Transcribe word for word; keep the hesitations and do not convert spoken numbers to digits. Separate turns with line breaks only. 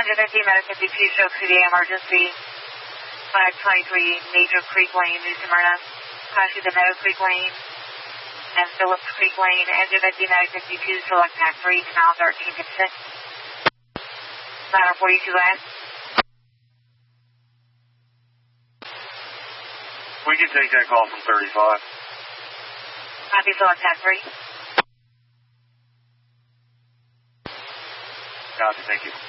fifty, Medic fifty-two, show C D A emergency. five twenty-three, Major Creek Lane, New Smyrna. Caution to Meadow Creek Lane and Phillips Creek Lane. Engine fifty, Medic fifty-two, select Pack three, canal thirteen fifty-six. Ladder forty-two, land.
We can take that call from thirty-five.
Copy, select Pack three.
Copy, thank you.